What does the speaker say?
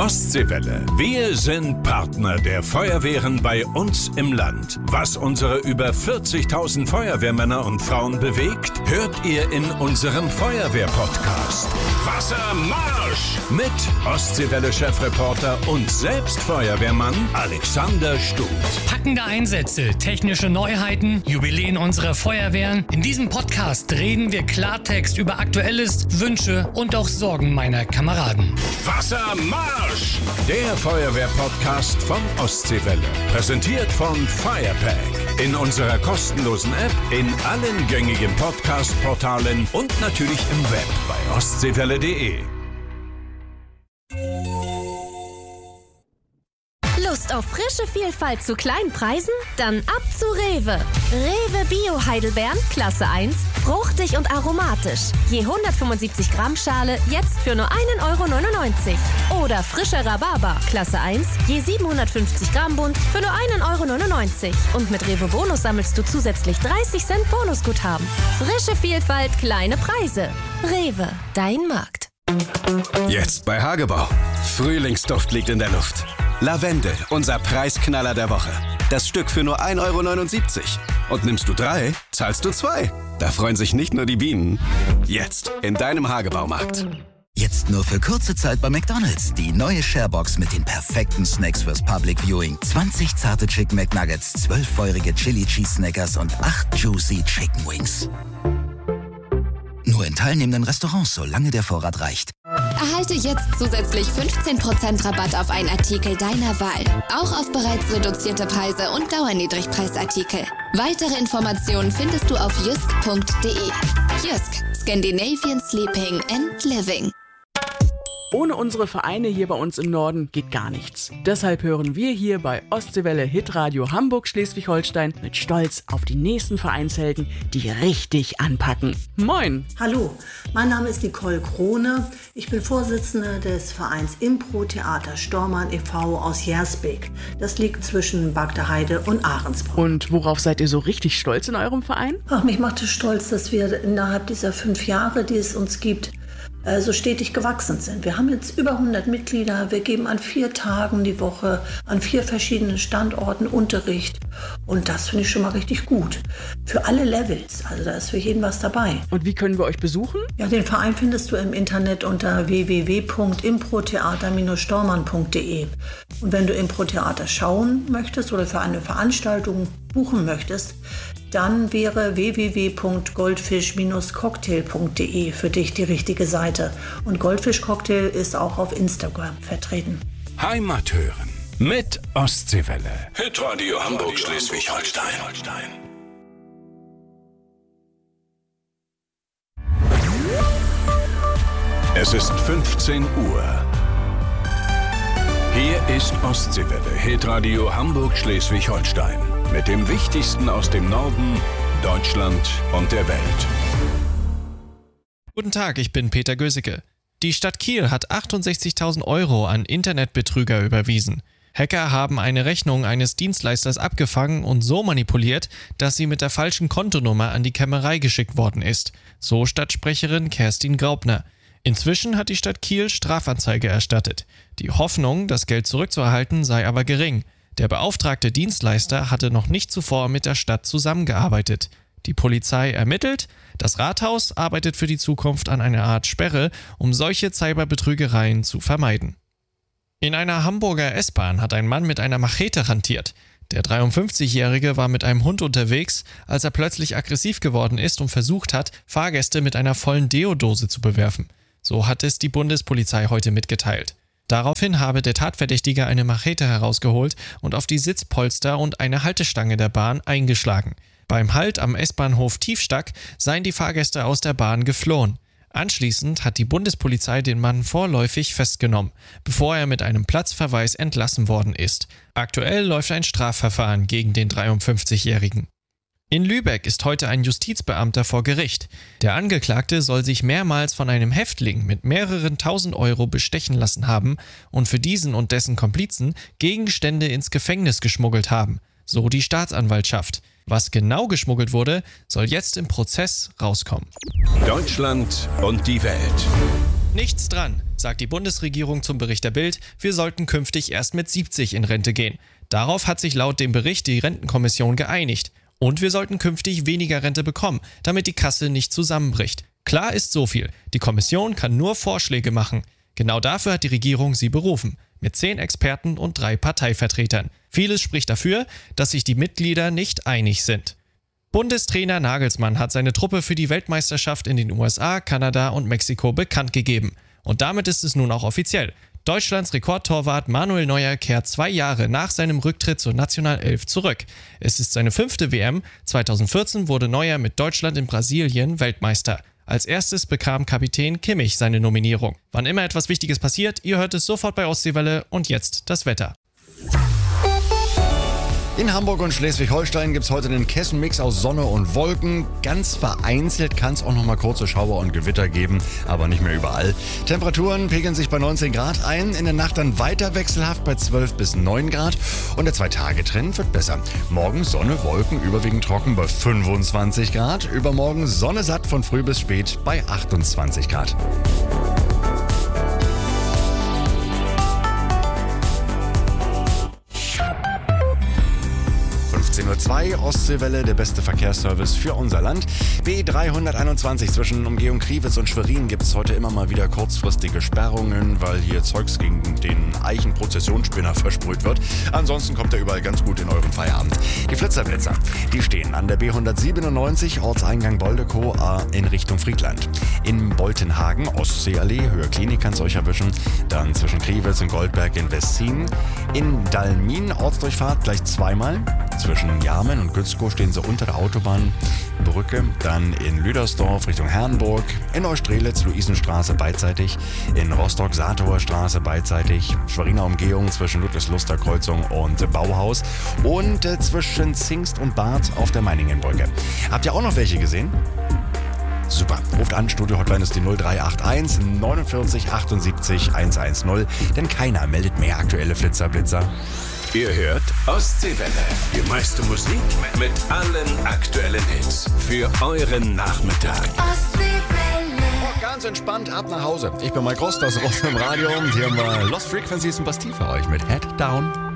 Ostseewelle. Wir sind Partner der Feuerwehren bei uns im Land. Was unsere über 40.000 Feuerwehrmänner und Frauen bewegt, hört ihr in unserem Feuerwehr-Podcast. Wassermarsch! Mit Ostseewelle-Chefreporter und selbst Feuerwehrmann Alexander Stut. Packende Einsätze, technische Neuheiten, Jubiläen unserer Feuerwehren. In diesem Podcast reden wir Klartext über Aktuelles, Wünsche und auch Sorgen meiner Kameraden. Wassermarsch! Der Feuerwehr-Podcast von Ostseewelle. Präsentiert von Firepack. In unserer kostenlosen App, in allen gängigen Podcast-Portalen und natürlich im Web bei ostseewelle.de. Lust auf frische Vielfalt zu kleinen Preisen? Dann ab zu Rewe. Rewe Bio Heidelbeeren, Klasse 1, fruchtig und aromatisch. Je 175 Gramm Schale, jetzt für nur 1,99 €. Oder frischer Rhabarber, Klasse 1, je 750 Gramm Bund, für nur 1,99 €. Und mit Rewe Bonus sammelst du zusätzlich 30 Cent Bonusguthaben. Frische Vielfalt, kleine Preise. Rewe, dein Markt. Jetzt bei Hagebau. Frühlingsduft liegt in der Luft. Lavendel, unser Preisknaller der Woche. Das Stück für nur 1,79 €. Und nimmst du 3, zahlst du 2. Da freuen sich nicht nur die Bienen. Jetzt in deinem Hagebaumarkt. Jetzt nur für kurze Zeit bei McDonald's. Die neue Sharebox mit den perfekten Snacks fürs Public Viewing. 20 zarte Chicken McNuggets, 12 feurige Chili Cheese Snackers und 8 Juicy Chicken Wings. Nur in teilnehmenden Restaurants, solange der Vorrat reicht. Erhalte jetzt zusätzlich 15% Rabatt auf einen Artikel deiner Wahl. Auch auf bereits reduzierte Preise und Dauerniedrigpreisartikel. Weitere Informationen findest du auf jysk.de. Jysk, Scandinavian Sleeping and Living. Ohne unsere Vereine hier bei uns im Norden geht gar nichts. Deshalb hören wir hier bei Ostseewelle Hitradio Hamburg-Schleswig-Holstein mit Stolz auf die nächsten Vereinshelden, die richtig anpacken. Moin! Hallo, mein Name ist Nicole Krone. Ich bin Vorsitzende des Vereins Impro-Theater Stormann e.V. aus Jersbeek. Das liegt zwischen Bagdeheide und Ahrensburg. Und worauf seid ihr so richtig stolz in eurem Verein? Ach, mich macht es stolz, dass wir innerhalb dieser 5 Jahre, die es uns gibt, so stetig gewachsen sind. Wir haben jetzt über 100 Mitglieder. Wir geben an 4 Tagen die Woche an 4 verschiedenen Standorten Unterricht. Und das finde ich schon mal richtig gut. Für alle Levels. Also da ist für jeden was dabei. Und wie können wir euch besuchen? Ja, den Verein findest du im Internet unter www.improtheater-stormann.de. Und wenn du Impro-Theater schauen möchtest oder für eine Veranstaltung buchen möchtest, dann wäre www.goldfish-cocktail.de für dich die richtige Seite. Und Goldfish Cocktail ist auch auf Instagram vertreten. Heimat hören mit Ostseewelle. Hitradio Hamburg-Schleswig-Holstein. Es ist 15 Uhr. Hier ist Ostseewelle, Hitradio Hamburg-Schleswig-Holstein. Mit dem Wichtigsten aus dem Norden, Deutschland und der Welt. Guten Tag, ich bin Peter Gösicke. Die Stadt Kiel hat 68.000 € an Internetbetrüger überwiesen. Hacker haben eine Rechnung eines Dienstleisters abgefangen und so manipuliert, dass sie mit der falschen Kontonummer an die Kämmerei geschickt worden ist. So Stadtsprecherin Kerstin Graupner. Inzwischen hat die Stadt Kiel Strafanzeige erstattet. Die Hoffnung, das Geld zurückzuerhalten, sei aber gering. Der beauftragte Dienstleister hatte noch nicht zuvor mit der Stadt zusammengearbeitet. Die Polizei ermittelt, das Rathaus arbeitet für die Zukunft an einer Art Sperre, um solche Cyberbetrügereien zu vermeiden. In einer Hamburger S-Bahn hat ein Mann mit einer Machete hantiert. Der 53-Jährige war mit einem Hund unterwegs, als er plötzlich aggressiv geworden ist und versucht hat, Fahrgäste mit einer vollen Deodose zu bewerfen. So hat es die Bundespolizei heute mitgeteilt. Daraufhin habe der Tatverdächtige eine Machete herausgeholt und auf die Sitzpolster und eine Haltestange der Bahn eingeschlagen. Beim Halt am S-Bahnhof Tiefstack seien die Fahrgäste aus der Bahn geflohen. Anschließend hat die Bundespolizei den Mann vorläufig festgenommen, bevor er mit einem Platzverweis entlassen worden ist. Aktuell läuft ein Strafverfahren gegen den 53-Jährigen. In Lübeck ist heute ein Justizbeamter vor Gericht. Der Angeklagte soll sich mehrmals von einem Häftling mit mehreren tausend Euro bestechen lassen haben und für diesen und dessen Komplizen Gegenstände ins Gefängnis geschmuggelt haben, so die Staatsanwaltschaft. Was genau geschmuggelt wurde, soll jetzt im Prozess rauskommen. Deutschland und die Welt. Nichts dran. sagt die Bundesregierung zum Bericht der Bild, wir sollten künftig erst mit 70 in Rente gehen. Darauf hat sich laut dem Bericht die Rentenkommission geeinigt. Und wir sollten künftig weniger Rente bekommen, damit die Kasse nicht zusammenbricht. Klar ist so viel, die Kommission kann nur Vorschläge machen. Genau dafür hat die Regierung sie berufen, mit 10 Experten und 3 Parteivertretern. Vieles spricht dafür, dass sich die Mitglieder nicht einig sind. Bundestrainer Nagelsmann hat seine Truppe für die Weltmeisterschaft in den USA, Kanada und Mexiko bekannt gegeben. Und damit ist es nun auch offiziell. Deutschlands Rekordtorwart Manuel Neuer kehrt 2 Jahre nach seinem Rücktritt zur Nationalelf zurück. Es ist seine 5. WM. 2014 wurde Neuer mit Deutschland in Brasilien Weltmeister. Als erstes bekam Kapitän Kimmich seine Nominierung. Wann immer etwas Wichtiges passiert, ihr hört es sofort bei Ostseewelle und jetzt das Wetter. In Hamburg und Schleswig-Holstein gibt es heute einen Kessenmix aus Sonne und Wolken. Ganz vereinzelt kann es auch noch mal kurze Schauer und Gewitter geben, aber nicht mehr überall. Temperaturen pegeln sich bei 19 Grad ein, in der Nacht dann weiter wechselhaft bei 12 bis 9 Grad und der 2-Tage-Trend wird besser. Morgen Sonne, Wolken, überwiegend trocken bei 25 Grad. Übermorgen Sonne satt von früh bis spät bei 28 Grad. Uhr Ostseewelle, der beste Verkehrsservice für unser Land. B321 zwischen Umgehung Kriwitz und Schwerin gibt es heute immer mal wieder kurzfristige Sperrungen, weil hier Zeugs gegen den Eichenprozessionsspinner versprüht wird. Ansonsten kommt er überall ganz gut in euren Feierabend. Die Flitzerblitzer, die stehen an der B197, Ortseingang Boldekow in Richtung Friedland. In Boltenhagen, Ostseeallee, Höhe Klinik kann es euch erwischen. Dann zwischen Kriwitz und Goldberg in Westzien. In Dalmin, Ortsdurchfahrt gleich zweimal. Zwischen Jarmen und Gützkow stehen sie unter der Autobahnbrücke. Dann in Lüdersdorf Richtung Herrenburg. In Neustrelitz, Luisenstraße beidseitig. In Rostock, Saatower Straße beidseitig. Schweriner Umgehung zwischen Ludwigsluster Kreuzung und Bauhaus. Und zwischen Zingst und Barth auf der Meiningenbrücke. Habt ihr auch noch welche gesehen? Super. Ruft an, Studio-Hotline ist die 0381 49 78 110, denn keiner meldet mehr aktuelle Flitzer-Blitzer. Ihr hört Ostseewelle. Die meiste Musik mit allen aktuellen Hits für euren Nachmittag. Ostseewelle. Ganz entspannt ab nach Hause. Ich bin Mike Rost aus Rost im Radio und hier haben wir Lost Frequencies und Bastille für euch mit Head Down.